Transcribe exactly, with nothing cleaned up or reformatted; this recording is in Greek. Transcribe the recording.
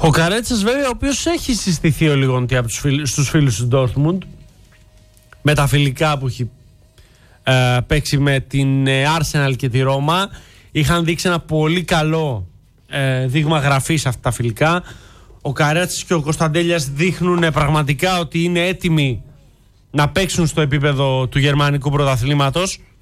Ο Καρέτσας βέβαια, ο οποίος έχει συστηθεί ο λιγόντια από τους φίλους, στους φίλους του Ντόρτμουντ με τα φιλικά που έχει ε, παίξει με την ε, Arsenal και τη Ρώμα. Είχαν δείξει ένα πολύ καλό ε, δείγμα γραφής σε αυτά τα φιλικά. Ο Καρέτσας και ο Κωνσταντέλιας δείχνουν πραγματικά ότι είναι έτοιμοι να παίξουν στο επίπεδο του γερμανικού πρωταθλήματος.